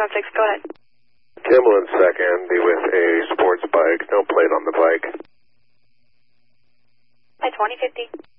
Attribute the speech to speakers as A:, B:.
A: 6, go ahead.
B: Timberland second, be with a sports bike, no plate on the bike.
A: Hi, 2050.